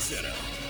Center.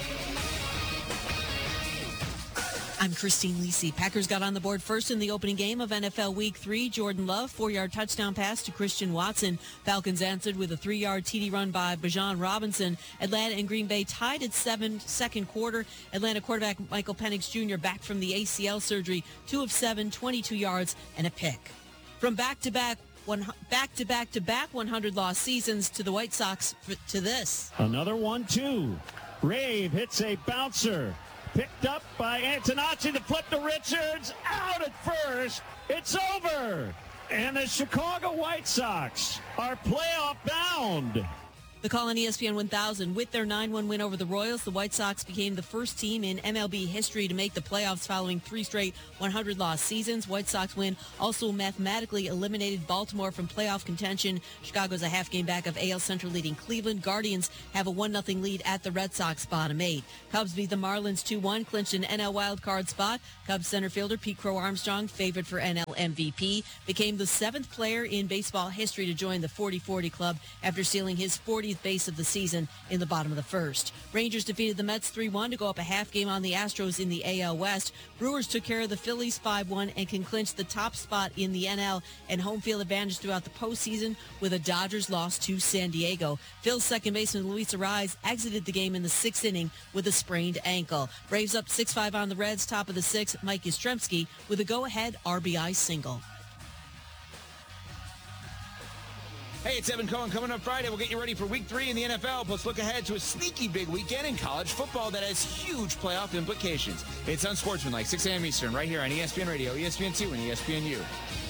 I'm Christine Lisi. Packers got on the board first in the opening game of NFL Week 3. Jordan Love, 4-yard touchdown pass to Christian Watson. Falcons answered with a 3-yard TD run by Bijan Robinson. Atlanta and Green Bay tied at 7, second quarter. Atlanta quarterback Michael Penix Jr. back from the ACL surgery, 2 of 7, 22 yards and a pick. From back-to-back 100-loss seasons to the White Sox to this. Another 1-2. Rave hits a bouncer. Picked up by Antonacci to flip to Richards. Out at first. It's over. And the Chicago White Sox are playoff bound. The call on ESPN 1000. With their 9-1 win over the Royals, the White Sox became the first team in MLB history to make the playoffs following 3 straight 100-loss seasons. White Sox win also mathematically eliminated Baltimore from playoff contention. Chicago's a half game back of AL Central leading Cleveland. Guardians have a 1-0 lead at the Red Sox, bottom 8. Cubs beat the Marlins 2-1, clinched an NL wildcard spot. Cubs center fielder Pete Crow Armstrong, favored for NL MVP, became the 7th player in baseball history to join the 40-40 club after stealing his 40th base of the season in the bottom of the first. Rangers defeated the Mets 3-1 to go up a half game on the Astros in the AL West. Brewers took care of the Phillies 5-1 and can clinch the top spot in the NL and home field advantage throughout the postseason with a Dodgers loss to San Diego. Phil's second baseman Luis Arraez exited the game in the 6th inning with a sprained ankle. Braves up 6-5 on the Reds, top of the 6th, Mike Yastrzemski with a go-ahead RBI single. Hey, it's Evan Cohen. Coming up Friday, we'll get you ready for Week 3 in the NFL, plus look ahead to a sneaky big weekend in college football that has huge playoff implications. It's Unsportsmanlike, 6 a.m. Eastern, right here on ESPN Radio, ESPN2, and ESPNU.